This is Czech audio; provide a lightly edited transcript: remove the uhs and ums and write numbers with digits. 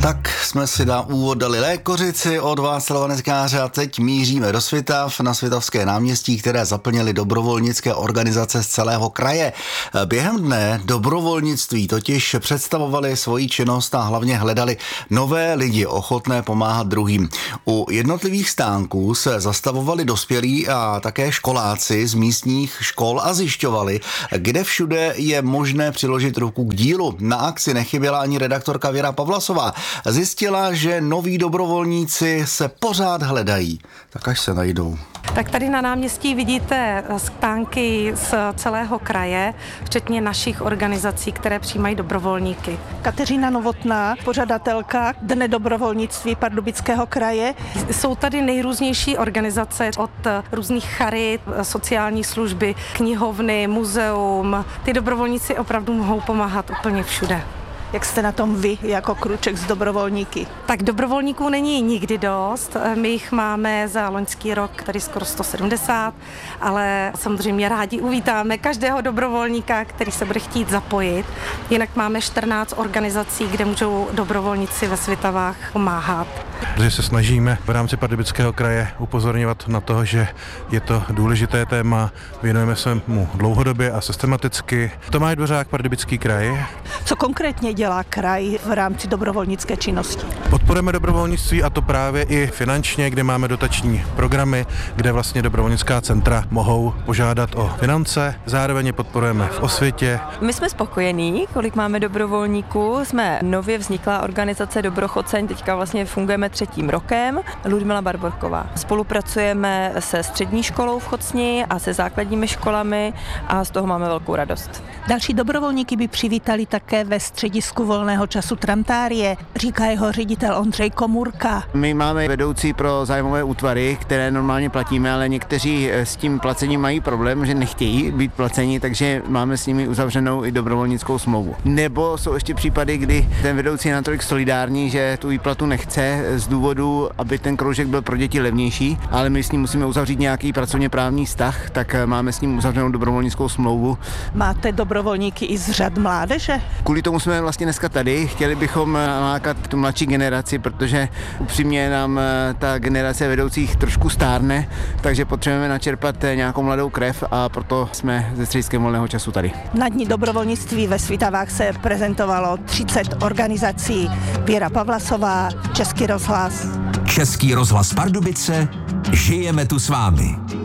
Tak jsme si na úvod dali lékořici od Václava Neckáře a teď míříme do Svitav, na Svitavské náměstí, které zaplnily dobrovolnické organizace z celého kraje. Během dne dobrovolnictví totiž představovali svoji činnost a hlavně hledali nové lidi ochotné pomáhat druhým. U jednotlivých stánků se zastavovali dospělí a také školáci z místních škol a zjišťovali, kde všude je možné přiložit ruku k dílu. Na akci nechyběla ani redaktorka Věra Pavlasová. Zjistila, že noví dobrovolníci se pořád hledají. Tak až se najdou. Tak tady na náměstí vidíte stánky z celého kraje, včetně našich organizací, které přijímají dobrovolníky. Kateřina Novotná, pořadatelka Dne dobrovolnictví Pardubického kraje. Jsou tady nejrůznější organizace od různých charit, sociální služby, knihovny, muzeum. Ty dobrovolníci opravdu mohou pomáhat úplně všude. Jak jste na tom vy, jako Krůček s dobrovolníky? Tak dobrovolníků není nikdy dost. My jich máme za loňský rok tady skoro 170, ale samozřejmě rádi uvítáme každého dobrovolníka, který se bude chtít zapojit. Jinak máme 14 organizací, kde můžou dobrovolníci ve Svitavách pomáhat. Protože se snažíme v rámci Pardubického kraje upozorňovat na to, že je to důležité téma, věnujeme se mu dlouhodobě a systematicky. Tomáš Dvořák, Pardubický kraj. Co konkrétně dělá kraj v rámci dobrovolnické činnosti? Podporujeme dobrovolnictví, a to právě i finančně, kde máme dotační programy, kde vlastně dobrovolnická centra mohou požádat o finance. Zároveň je podporujeme v osvětě. My jsme spokojení, kolik máme dobrovolníků. Jsme nově vzniklá organizace Dobrochoceň, teďka vlastně fungujeme 3. rokem. Ludmila Barborková. Spolupracujeme se střední školou v Chocni a se základními školami a z toho máme velkou radost. Další dobrovolníky by přivítali také ve středisku volného času Tramtárie, říká jeho ředitel Ondřej Komůrka. My máme vedoucí pro zájmové útvary, které normálně platíme, ale někteří s tím placením mají problém, že nechtějí být placeni, takže máme s nimi uzavřenou i dobrovolnickou smlouvu. Nebo jsou ještě případy, kdy ten vedoucí je natolik solidární, že tu výplatu nechce z důvodu, aby ten kroužek byl pro děti levnější, ale my s ním musíme uzavřít nějaký pracovně právní vztah, tak máme s ním uzavřenou dobrovolnickou smlouvu. Máte dobrovolníky i z řad mládeže? Kvůli tomu jsme vlastně dneska tady. Chtěli bychom nalákat tu mladší generaci, protože upřímně nám ta generace vedoucích trošku stárne, takže potřebujeme načerpat nějakou mladou krev a proto jsme ze střediskem volného času tady. Na Dni dobrovolnictví ve Svitavách se prezentovalo 30 organizací. Věra Pavlasová, Český rozhlas. Český rozhlas Pardubice, žijeme tu s vámi.